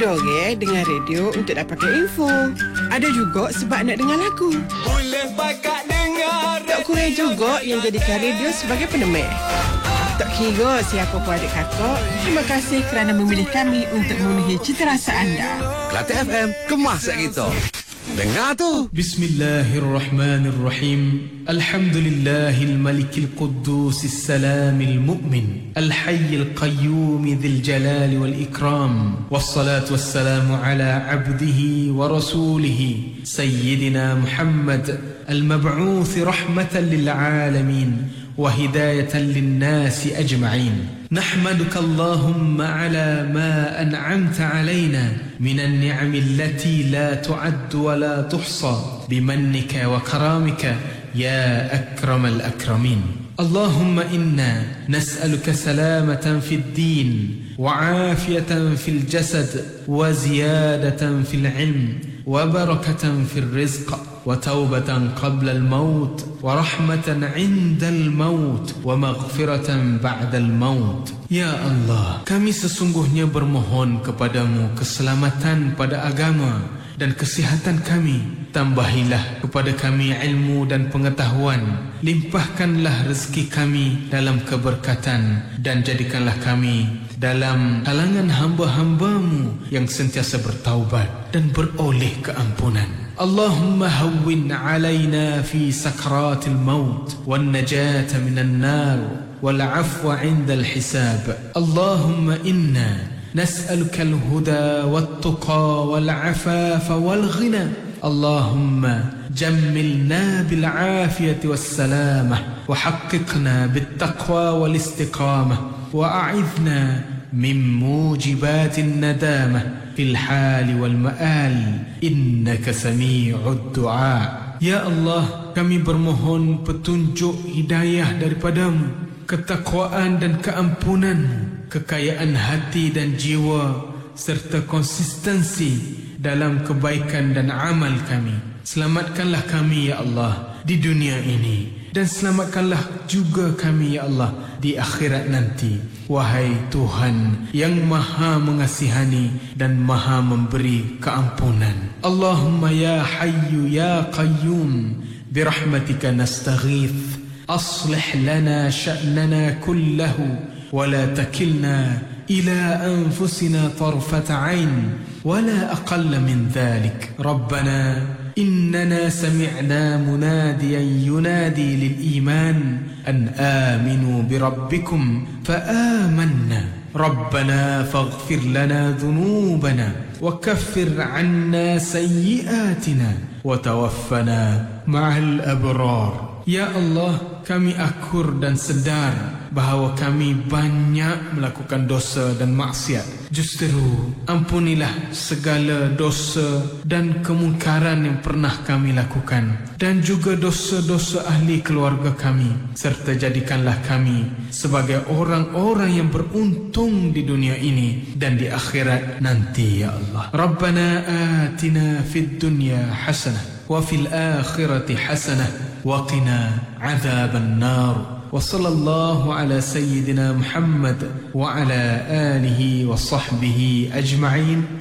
dongeng dengar radio untuk dapatkan info. Ada juga sebab nak dengar lagu. Boleh pakat dengar. Tak kurang juga yang jadikan radio sebagai penemeh. Tak kira siapa pun adik kakak, terima kasih kerana memilih kami untuk memenuhi cita rasa anda. Kelate FM, kemas kita. Dengar tu. Bismillahirrahmanirrahim. Alhamdulillahil malikil quddus salamil mu'min. Al-hayyil qayyum dhil jalali wal ikram. Wassalatu wassalamu ala abdihi wa rasulihi. Sayyidina Muhammad al-mab'uth rahmatan lil alamin. وهداية للناس أجمعين. نحمدك اللهم على ما أنعمت علينا من النعم التي لا تعد ولا تحصى بمنك وكرامك يا أكرم الأكرمين. اللهم إنا نسألك سلامة في الدين وعافية في الجسد وزيادة في العلم وبركة في الرزق وتوبة قبل الموت ورحمة عند الموت ومغفرة بعد الموت. Ya Allah, kami sesungguhnya bermohon kepadamu keselamatan pada agama dan kesihatan kami. Tambahilah kepada kami ilmu dan pengetahuan. Limpahkanlah rezeki kami dalam keberkatan dan jadikanlah kami dalam kalangan hamba-hambamu yang sentiasa bertaubat dan beroleh keampunan. Allahumma hawwin alaina fi sakratil maut wan najata minan nar wal afwa 'inda al hisab. Allahumma inna nas'aluka al huda wat tuqa wal afafa wal ghina. اللهم جملنا بالعافية والسلامة وحققنا بالتقوى والاستقامة وأعذنا من موجبات الندامة في الحال والمآل إنك سميع الدعاء. Ya Allah, kami bermohon petunjuk hidayah daripadamu, ketakwaan dan keampunan, kekayaan hati dan jiwa serta konsistensi dalam kebaikan dan amal kami. Selamatkanlah kami ya Allah di dunia ini dan selamatkanlah juga kami ya Allah di akhirat nanti. Wahai Tuhan yang maha mengasihani dan maha memberi keampunan. Allahumma ya hayyu ya qayyum birahmatika nastaghith. Aslih lana sya'nana kullahu wa la takilna إلى أنفسنا طرفة عين ولا أقل من ذلك. ربنا إننا سمعنا مناديا ينادي للإيمان أن آمنوا بربكم فآمنا. ربنا فاغفر لنا ذنوبنا وكفر عنا سيئاتنا وتوفنا مع الأبرار. Ya Allah, kami akur dan sedar bahawa kami banyak melakukan dosa dan maksiat. Justru ampunilah segala dosa dan kemungkaran yang pernah kami lakukan dan juga dosa-dosa ahli keluarga kami, serta jadikanlah kami sebagai orang-orang yang beruntung di dunia ini dan di akhirat nanti ya Allah. Rabbana atina fid dunya hasanah wa fil akhirati hasanah وقنا عذاب النار. وصلى الله على سيدنا محمد وعلى آله وصحبه أجمعين.